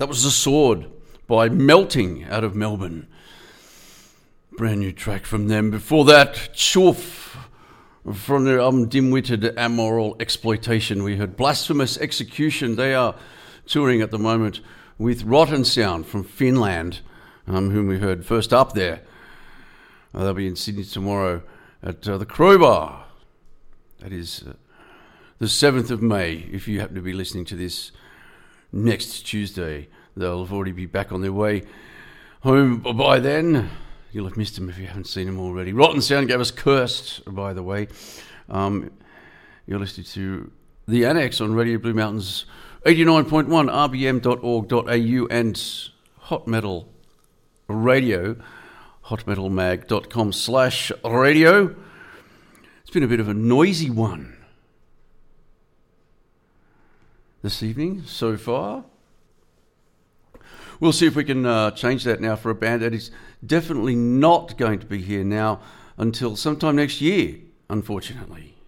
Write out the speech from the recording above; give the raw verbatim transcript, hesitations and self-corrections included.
That was The Sword by Melting out of Melbourne. Brand new track from them. Before that, Choof from their um, Dim-Witted Amoral Exploitation. We heard Blasphemous Execution. They are touring at the moment with Rotten Sound from Finland, um, whom we heard first up there. Uh, they'll be in Sydney tomorrow at uh, the Crowbar. That is uh, the seventh of May, if you happen to be listening to this next Tuesday. They'll already be back on their way home by then. You'll have missed them if you haven't seen them already. Rotten Sound gave us Cursed, by the way. Um, you're listening to The Annex on Radio Blue Mountains eighty-nine point one, r b m dot org dot a u and Hot Metal Radio, hotmetalmag dot com slash radio. It's been a bit of a noisy one this evening so far. We'll see if we can uh, change that now for a band that is definitely not going to be here now until sometime next year, unfortunately.